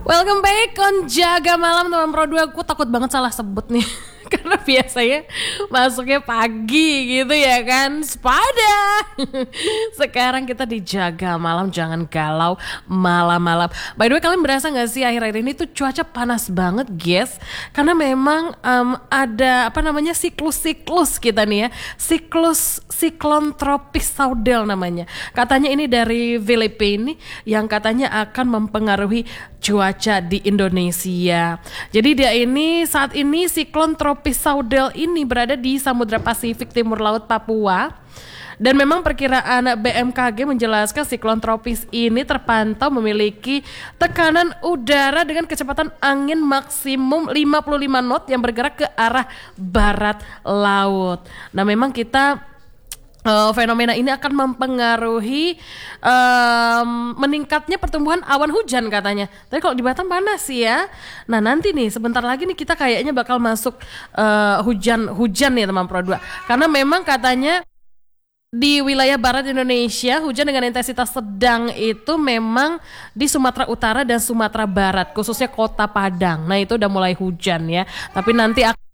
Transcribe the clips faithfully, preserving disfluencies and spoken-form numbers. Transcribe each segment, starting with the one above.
Welcome back on Jaga Malam teman Pro dua. Aku takut banget salah sebut nih karena biasanya masuknya pagi gitu ya kan. Sepada sekarang kita di Jaga Malam, jangan galau malam-malam. By the way, kalian berasa gak sih akhir-akhir ini tuh cuaca panas banget guys? Karena memang um, ada apa namanya siklus-siklus kita nih ya. Siklus siklon tropis Saudel namanya. Katanya ini dari Filipina yang katanya akan mempengaruhi cuaca di Indonesia. Jadi dia ini saat ini siklon tropis Saudel ini berada di Samudra Pasifik Timur Laut Papua. Dan memang perkiraan B M K G menjelaskan siklon tropis ini terpantau memiliki tekanan udara dengan kecepatan angin maksimum lima puluh lima knot yang bergerak ke arah barat laut. Nah memang kita Uh, fenomena ini akan mempengaruhi um, meningkatnya pertumbuhan awan hujan katanya. Tapi kalau di Batam panas sih ya. Nah nanti nih sebentar lagi nih kita kayaknya bakal masuk uh, hujan-hujan nih teman Pro dua. Karena memang katanya di wilayah barat Indonesia hujan dengan intensitas sedang itu memang di Sumatera Utara dan Sumatera Barat, khususnya Kota Padang. Nah itu udah mulai hujan ya. Tapi nanti akan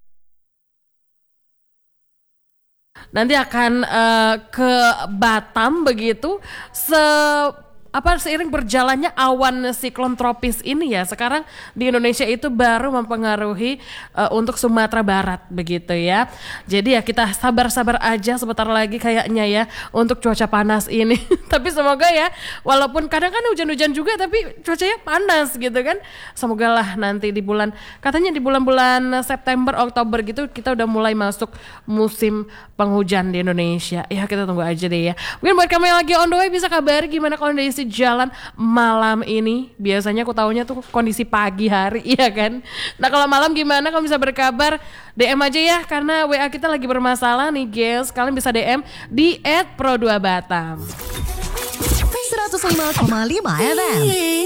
Nanti akan uh, ke Batam begitu se apa seiring berjalannya awan siklon tropis ini ya. Sekarang di Indonesia itu baru mempengaruhi uh, untuk Sumatera Barat begitu ya. Jadi ya kita sabar-sabar aja sebentar lagi kayaknya ya untuk cuaca panas ini. Tapi semoga ya walaupun kadang kan hujan-hujan juga tapi cuacanya panas gitu kan. Semoga lah nanti di bulan katanya di bulan-bulan September Oktober gitu kita udah mulai masuk musim penghujan di Indonesia. Ya kita tunggu aja deh ya. Mungkin buat kamu yang lagi on the way bisa kabari gimana kondisi jalan malam ini. Biasanya aku taunya tuh kondisi pagi hari, iya kan. Nah kalau malam gimana, kamu bisa berkabar D M aja ya, karena W A kita lagi bermasalah nih guys. Kalian bisa D M di et pro dua batam seratus lima koma lima F M.